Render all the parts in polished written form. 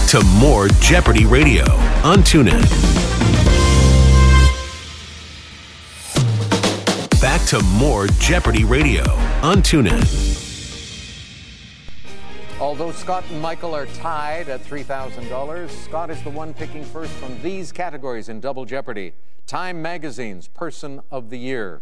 Back to more Jeopardy Radio on TuneIn. Back to more Jeopardy Radio on TuneIn. Although Scott and Michael are tied at $3,000, Scott is the one picking first from these categories in Double Jeopardy. Time Magazine's Person of the Year,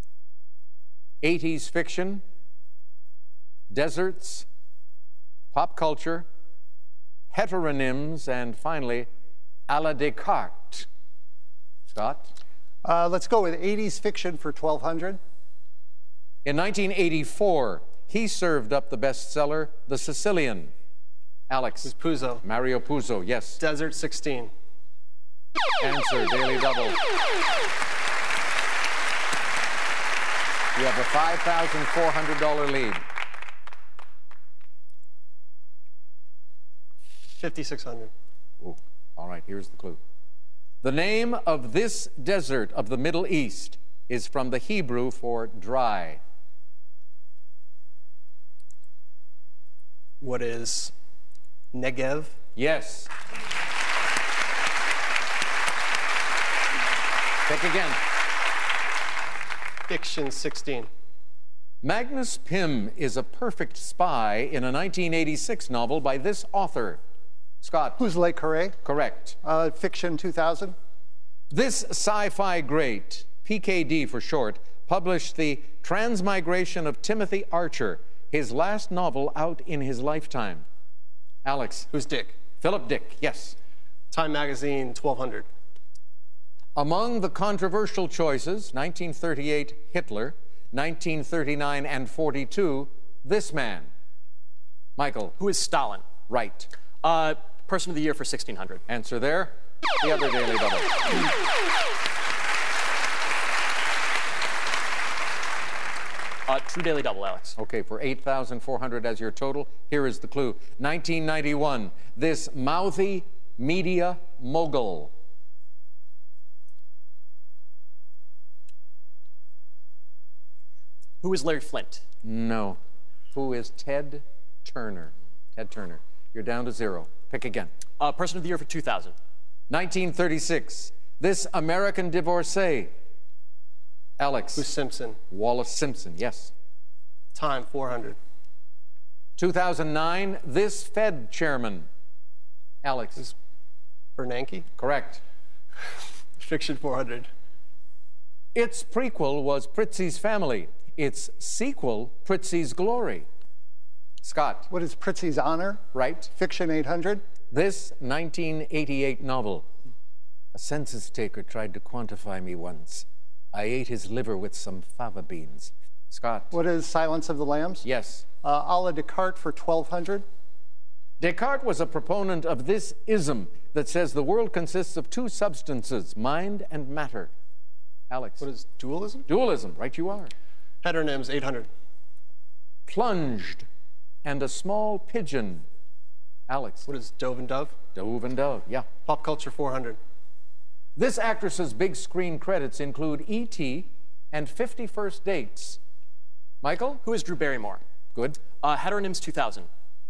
80s fiction, deserts, pop culture, heteronyms, and finally, a la Descartes. Scott? Let's go with 80s fiction for 1,200. In 1984, he served up the bestseller, The Sicilian. Alex? It's Puzo. Mario Puzo, yes. Desert 16. Answer, Daily Double. You have a $5,400 lead. 5,600. Ooh, all right, here's the clue. The name of this desert of the Middle East is from the Hebrew for dry. What is Negev? Yes. Pick again. Fiction 16. Magnus Pym is a perfect spy in a 1986 novel by this author. Scott? Who's Le Carré? Correct. Fiction 2000. This sci-fi great, PKD for short, published The Transmigration of Timothy Archer, his last novel out in his lifetime. Alex? Who's Dick? Philip Dick, yes. Time Magazine 1,200. Among the controversial choices, 1938, Hitler, 1939 and 42, this man. Michael? Who is Stalin? Right. Person of the Year for 1,600. Answer there. The other Daily Double. True Daily Double, Alex. Okay, for 8,400 as your total, here is the clue. 1991, this mouthy media mogul. Who is Larry Flint? No. Who is Ted Turner? Ted Turner. You're down to 0. Pick again. Person of the Year for 2,000. 1936, this American divorcee. Alex? Who's Simpson? Wallace Simpson, yes. Time 400. 2009, this Fed chairman. Alex? Is Bernanke? Correct. Fiction 400. Its prequel was Prizzi's Family. Its sequel, Prizzi's Glory. Scott? What is Prizzi's Honor? Right. Fiction 800. This 1988 novel. A census taker tried to quantify me once. I ate his liver with some fava beans. Scott? What is Silence of the Lambs? Yes. A la Descartes for 1,200. Descartes was a proponent of this ism that says the world consists of two substances, mind and matter. Alex? What is dualism? Dualism, right you are. Heteronyms 800. Plunged and a small pigeon. Alex? What is Dove and Dove? Dove and Dove, yeah. Pop Culture 400. This actress's big screen credits include E.T. and 50 First Dates. Michael? Who is Drew Barrymore? Good. Heteronyms 2000.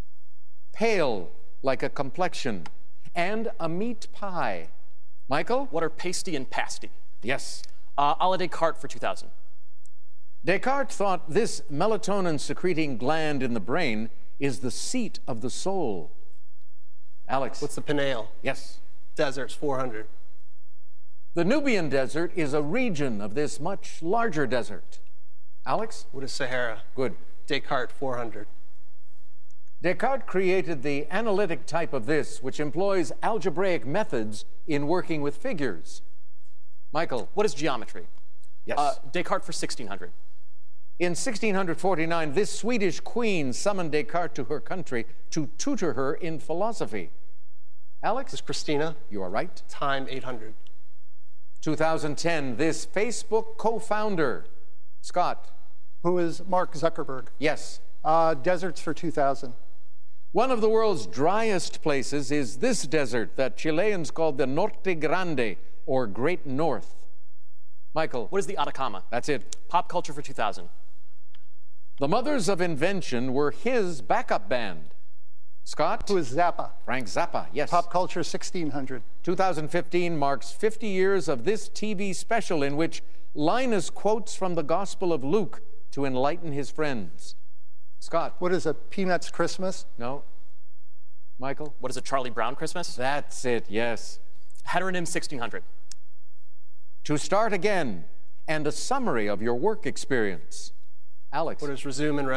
Pale like a complexion and a meat pie. Michael? What are pasty and pasty? Yes. A la Descartes for 2000. Descartes thought this melatonin-secreting gland in the brain is the seat of the soul. Alex? What's the Pineal? Yes. Deserts 400. The Nubian Desert is a region of this much larger desert. Alex? What is Sahara? Good. Descartes 400. Descartes created the analytic type of this, which employs algebraic methods in working with figures. Michael? What is geometry? Yes. Descartes for 1,600. In 1649, this Swedish queen summoned Descartes to her country to tutor her in philosophy. Alex? Is Christina? You are right. Time 800. 2010, this Facebook co-founder. Scott? Who is Mark Zuckerberg? Yes. Deserts for 2,000. One of the world's driest places is this desert that Chileans called the Norte Grande, or Great North. Michael? What is the Atacama? That's it. Pop Culture for 2000. The Mothers of Invention were his backup band. Scott? Who is Zappa? Frank Zappa, yes. Pop culture 1600. 2015 marks 50 years of this TV special in which Linus quotes from the Gospel of Luke to enlighten his friends. Scott? What is a Peanuts Christmas? No. Michael? What is a Charlie Brown Christmas? That's it, yes. Heteronym 1600. To start again, and a summary of your work experience. Alex? What is resume and